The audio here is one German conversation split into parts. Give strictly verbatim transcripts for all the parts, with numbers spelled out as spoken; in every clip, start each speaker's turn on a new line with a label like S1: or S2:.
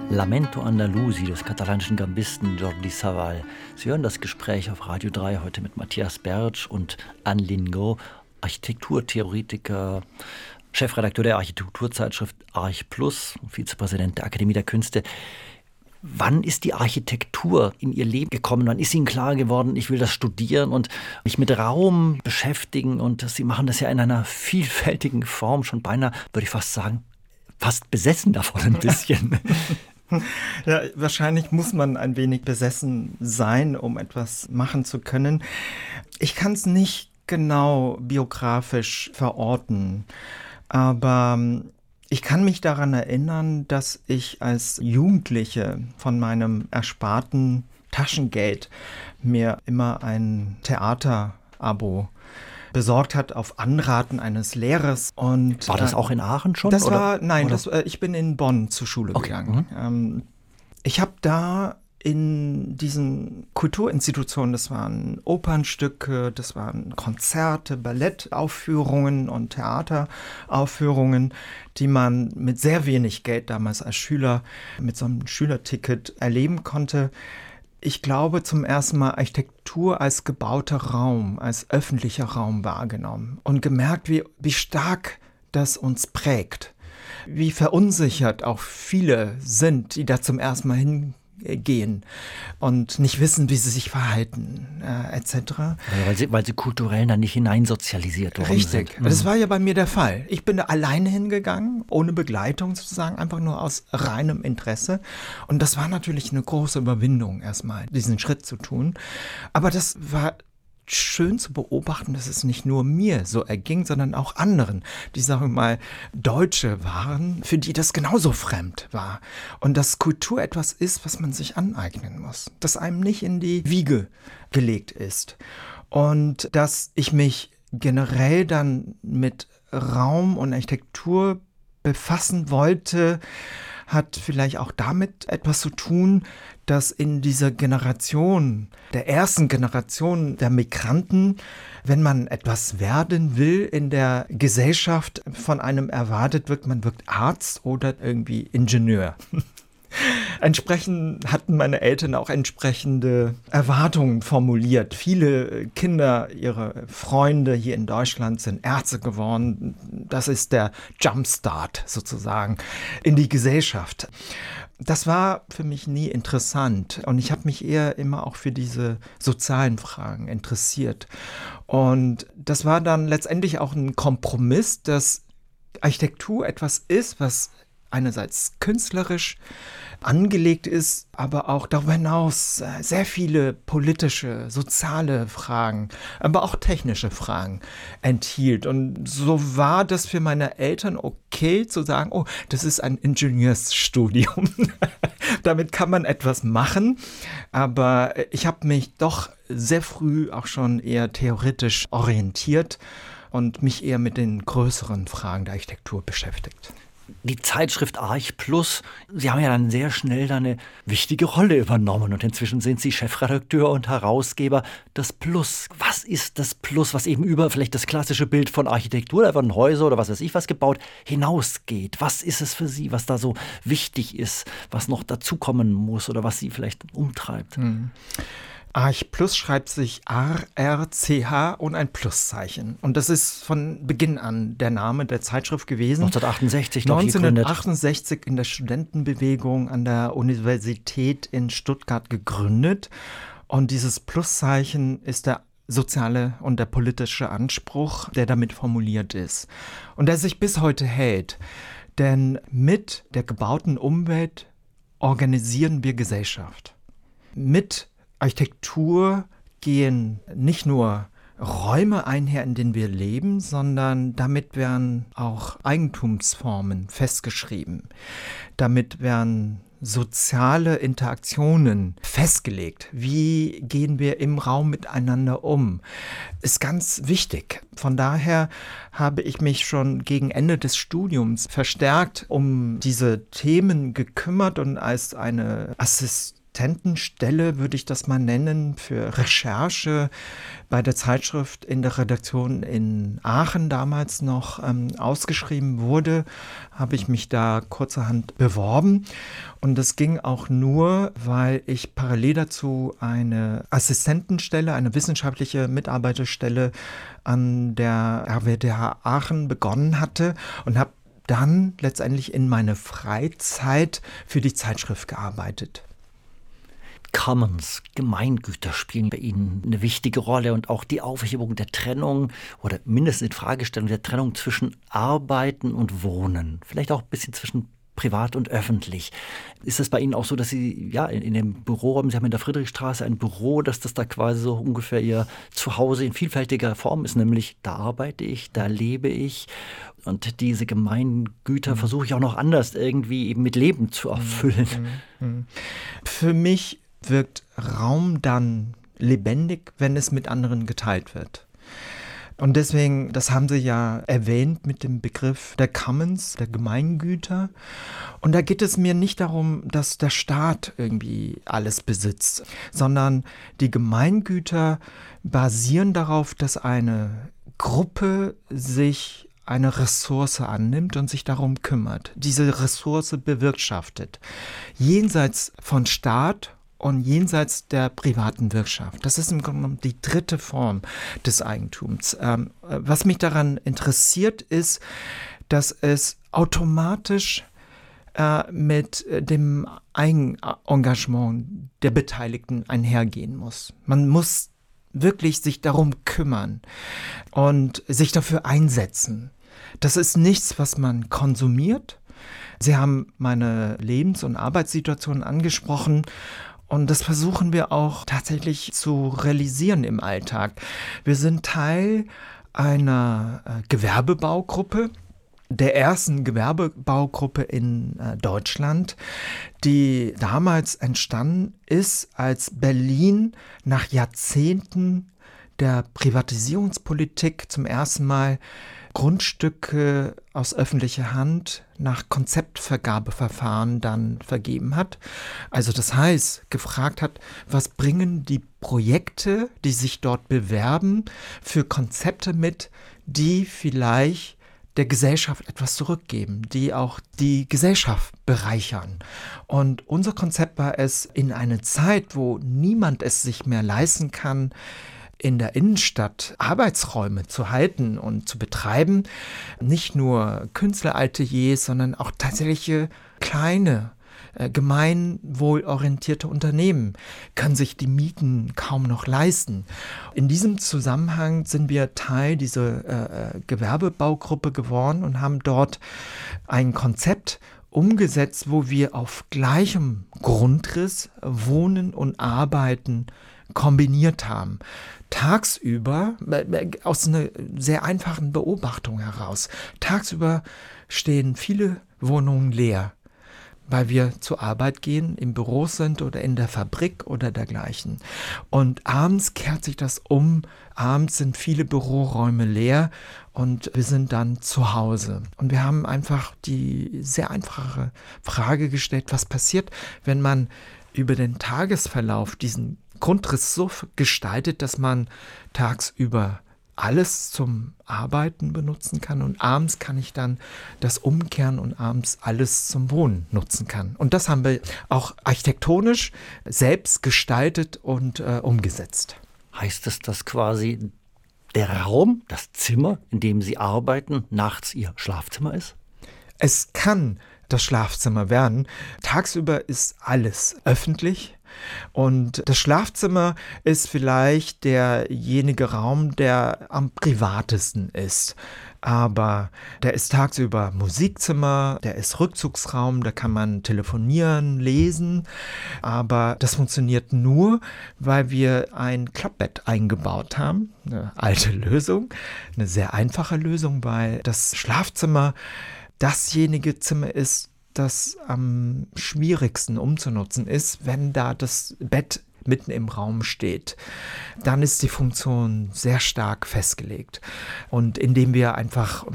S1: Lamento Andalusi des katalanischen Gambisten Jordi Savall. Sie hören das Gespräch auf Radio drei heute mit Matthias Bertsch und Anne Lingot, Architekturtheoretiker, Chefredakteur der Architekturzeitschrift Arch Plus, Vizepräsident der Akademie der Künste. Wann ist die Architektur in Ihr Leben gekommen? Wann ist Ihnen klar geworden, ich will das studieren und mich mit Raum beschäftigen? Und Sie machen das ja in einer vielfältigen Form, schon beinahe, würde ich fast sagen, fast besessen davon ein bisschen.
S2: Ja, wahrscheinlich muss man ein wenig besessen sein, um etwas machen zu können. Ich kann es nicht genau biografisch verorten, aber ich kann mich daran erinnern, dass ich als Jugendliche von meinem ersparten Taschengeld mir immer ein Theaterabo besorgt hat auf Anraten eines Lehrers. Und
S1: war das auch in Aachen schon?
S2: Das
S1: oder?
S2: war, nein,
S1: oder?
S2: Das, äh, ich bin in Bonn zur Schule
S1: okay.
S2: gegangen.
S1: Mhm.
S2: Ähm, ich habe da in diesen Kulturinstitutionen, das waren Opernstücke, das waren Konzerte, Ballettaufführungen und Theateraufführungen, die man mit sehr wenig Geld damals als Schüler mit so einem Schülerticket erleben konnte. Ich glaube, zum ersten Mal Architektur als gebauter Raum, als öffentlicher Raum wahrgenommen und gemerkt, wie, wie stark das uns prägt. Wie verunsichert auch viele sind, die da zum ersten Mal hingehen und nicht wissen, wie sie sich verhalten, äh, et cetera.
S1: Ja, weil, sie, weil sie kulturell dann nicht hineinsozialisiert worden
S2: Richtig.
S1: sind.
S2: Richtig, das war ja bei mir der Fall. Ich bin da alleine hingegangen, ohne Begleitung sozusagen, einfach nur aus reinem Interesse. Und das war natürlich eine große Überwindung, erstmal diesen Schritt zu tun. Aber das war schön zu beobachten, dass es nicht nur mir so erging, sondern auch anderen, die, sagen wir mal, Deutsche waren, für die das genauso fremd war. Und dass Kultur etwas ist, was man sich aneignen muss, das einem nicht in die Wiege gelegt ist. Und dass ich mich generell dann mit Raum und Architektur befassen wollte, hat vielleicht auch damit etwas zu tun, dass in dieser Generation, der ersten Generation der Migranten, wenn man etwas werden will in der Gesellschaft, von einem erwartet wird, man wird Arzt oder irgendwie Ingenieur. Entsprechend hatten meine Eltern auch entsprechende Erwartungen formuliert. Viele Kinder, ihre Freunde hier in Deutschland sind Ärzte geworden. Das ist der Jumpstart sozusagen in die Gesellschaft. Das war für mich nie interessant und ich habe mich eher immer auch für diese sozialen Fragen interessiert. Und das war dann letztendlich auch ein Kompromiss, dass Architektur etwas ist, was einerseits künstlerisch angelegt ist, aber auch darüber hinaus sehr viele politische, soziale Fragen, aber auch technische Fragen enthielt. Und so war das für meine Eltern okay zu sagen, oh, das ist ein Ingenieursstudium. Damit kann man etwas machen, aber ich habe mich doch sehr früh auch schon eher theoretisch orientiert und mich eher mit den größeren Fragen der Architektur beschäftigt.
S1: Die Zeitschrift Arch Plus, Sie haben ja dann sehr schnell da eine wichtige Rolle übernommen und inzwischen sind Sie Chefredakteur und Herausgeber. Das Plus, was ist das Plus, was eben über vielleicht das klassische Bild von Architektur, da werden Häuser oder was weiß ich was gebaut, hinausgeht? Was ist es für Sie, was da so wichtig ist, was noch dazukommen muss oder was Sie vielleicht umtreibt?
S2: Hm. Arch Plus schreibt sich A R C H und ein Pluszeichen. Und das ist von Beginn an der Name der Zeitschrift gewesen.
S1: neunzehnhundertachtundsechzig noch
S2: neunzehnhundertachtundsechzig in der Studentenbewegung an der Universität in Stuttgart gegründet. Und dieses Pluszeichen ist der soziale und der politische Anspruch, der damit formuliert ist. Und der sich bis heute hält. Denn mit der gebauten Umwelt organisieren wir Gesellschaft. Mit Architektur gehen nicht nur Räume einher, in denen wir leben, sondern damit werden auch Eigentumsformen festgeschrieben. Damit werden soziale Interaktionen festgelegt. Wie gehen wir im Raum miteinander um? Ist ganz wichtig. Von daher habe ich mich schon gegen Ende des Studiums verstärkt um diese Themen gekümmert und als eine Assistent Assistentenstelle, würde ich das mal nennen, für Recherche bei der Zeitschrift in der Redaktion in Aachen damals noch ähm, ausgeschrieben wurde, habe ich mich da kurzerhand beworben. Und das ging auch nur, weil ich parallel dazu eine Assistentenstelle, eine wissenschaftliche Mitarbeiterstelle an der R W D H Aachen begonnen hatte und habe dann letztendlich in meine Freizeit für die Zeitschrift gearbeitet.
S1: Commons, Gemeingüter spielen bei Ihnen eine wichtige Rolle und auch die Aufhebung der Trennung oder mindestens die Fragestellung der Trennung zwischen Arbeiten und Wohnen. Vielleicht auch ein bisschen zwischen privat und öffentlich. Ist es bei Ihnen auch so, dass Sie ja in, in dem Büroraum, Sie haben in der Friedrichstraße ein Büro, dass das da quasi so ungefähr Ihr Zuhause in vielfältiger Form ist, nämlich da arbeite ich, da lebe ich und diese Gemeingüter mhm. versuche ich auch noch anders irgendwie eben mit Leben zu erfüllen.
S2: Mhm. Mhm. Für mich wirkt Raum dann lebendig, wenn es mit anderen geteilt wird. Und deswegen, das haben Sie ja erwähnt mit dem Begriff der Commons, der Gemeingüter. Und da geht es mir nicht darum, dass der Staat irgendwie alles besitzt, sondern die Gemeingüter basieren darauf, dass eine Gruppe sich eine Ressource annimmt und sich darum kümmert, diese Ressource bewirtschaftet, jenseits von Staat und jenseits der privaten Wirtschaft. Das ist im Grunde genommen die dritte Form des Eigentums. Ähm, was mich daran interessiert, ist, dass es automatisch äh, mit dem Eigenengagement der Beteiligten einhergehen muss. Man muss wirklich sich darum kümmern und sich dafür einsetzen. Das ist nichts, was man konsumiert. Sie haben meine Lebens- und Arbeitssituation angesprochen. Und das versuchen wir auch tatsächlich zu realisieren im Alltag. Wir sind Teil einer äh, Gewerbebaugruppe, der ersten Gewerbebaugruppe in äh, Deutschland, die damals entstanden ist, als Berlin nach Jahrzehnten der Privatisierungspolitik zum ersten Mal Grundstücke aus öffentlicher Hand nach Konzeptvergabeverfahren dann vergeben hat. Also das heißt, gefragt hat, was bringen die Projekte, die sich dort bewerben, für Konzepte mit, die vielleicht der Gesellschaft etwas zurückgeben, die auch die Gesellschaft bereichern. Und unser Konzept war es, in eine Zeit, wo niemand es sich mehr leisten kann, in der Innenstadt Arbeitsräume zu halten und zu betreiben, nicht nur Künstlerateliers, sondern auch tatsächliche kleine, äh, gemeinwohlorientierte Unternehmen können sich die Mieten kaum noch leisten. In diesem Zusammenhang sind wir Teil dieser äh, Gewerbebaugruppe geworden und haben dort ein Konzept umgesetzt, wo wir auf gleichem Grundriss Wohnen und Arbeiten kombiniert haben. Tagsüber, aus einer sehr einfachen Beobachtung heraus, tagsüber stehen viele Wohnungen leer, weil wir zur Arbeit gehen, im Büro sind oder in der Fabrik oder dergleichen. Und abends kehrt sich das um, abends sind viele Büroräume leer und wir sind dann zu Hause. Und wir haben einfach die sehr einfache Frage gestellt, was passiert, wenn man über den Tagesverlauf diesen Grundriss so gestaltet, dass man tagsüber alles zum Arbeiten benutzen kann und abends kann ich dann das umkehren und abends alles zum Wohnen nutzen kann. Und das haben wir auch architektonisch selbst gestaltet und äh, umgesetzt.
S1: Heißt es, dass quasi der Raum, das Zimmer, in dem Sie arbeiten, nachts Ihr Schlafzimmer ist?
S2: Es kann das Schlafzimmer werden. Tagsüber ist alles öffentlich. Und das Schlafzimmer ist vielleicht derjenige Raum, der am privatesten ist. Aber der ist tagsüber Musikzimmer, der ist Rückzugsraum, da kann man telefonieren, lesen. Aber das funktioniert nur, weil wir ein Klappbett eingebaut haben. Eine alte Lösung, eine sehr einfache Lösung, weil das Schlafzimmer dasjenige Zimmer ist, das am schwierigsten umzunutzen ist, wenn da das Bett mitten im Raum steht. Dann ist die Funktion sehr stark festgelegt. Und indem wir einfach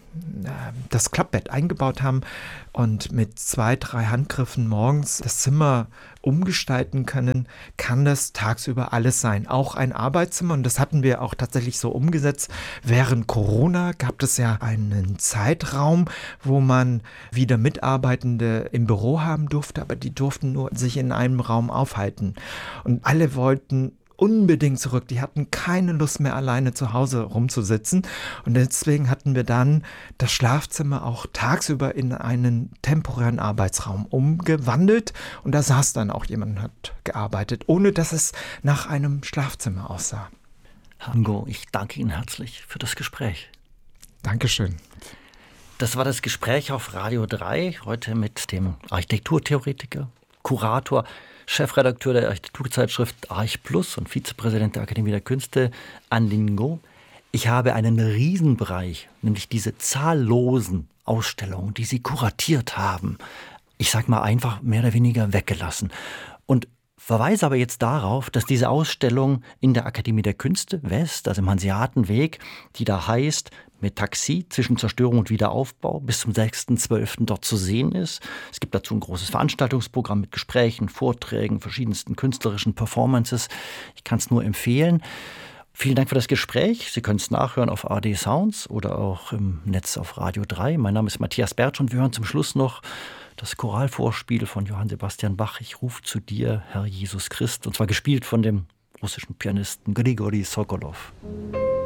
S2: das Klappbett eingebaut haben und mit zwei, drei Handgriffen morgens das Zimmer umgestalten können, kann das tagsüber alles sein. Auch ein Arbeitszimmer, und das hatten wir auch tatsächlich so umgesetzt. Während Corona gab es ja einen Zeitraum, wo man wieder Mitarbeitende im Büro haben durfte, aber die durften nur sich in einem Raum aufhalten. Und alle wollten unbedingt zurück. Die hatten keine Lust mehr, alleine zu Hause rumzusitzen. Und deswegen hatten wir dann das Schlafzimmer auch tagsüber in einen temporären Arbeitsraum umgewandelt. Und da saß dann auch jemand und hat gearbeitet, ohne dass es nach einem Schlafzimmer aussah.
S1: Herr Ngo, ich danke Ihnen herzlich für das Gespräch.
S2: Dankeschön.
S1: Das war das Gespräch auf Radio drei, heute mit dem Architekturtheoretiker, Kurator, Chefredakteur der Architekturzeitschrift Arch Plus und Vizepräsident der Akademie der Künste, Anh Linh Ngo. Ich habe einen Riesenbereich, nämlich diese zahllosen Ausstellungen, die Sie kuratiert haben, ich sag mal einfach mehr oder weniger weggelassen. Und verweise aber jetzt darauf, dass diese Ausstellung in der Akademie der Künste West, also im Hanseatenweg, die da heißt mit Taxi zwischen Zerstörung und Wiederaufbau, bis zum sechsten zwölften dort zu sehen ist. Es gibt dazu ein großes Veranstaltungsprogramm mit Gesprächen, Vorträgen, verschiedensten künstlerischen Performances. Ich kann es nur empfehlen. Vielen Dank für das Gespräch. Sie können es nachhören auf A R D Sounds oder auch im Netz auf Radio drei. Mein Name ist Matthias Bertsch und wir hören zum Schluss noch das Choralvorspiel von Johann Sebastian Bach. Ich rufe zu dir, Herr Jesus Christ, und zwar gespielt von dem russischen Pianisten Grigori Sokolov.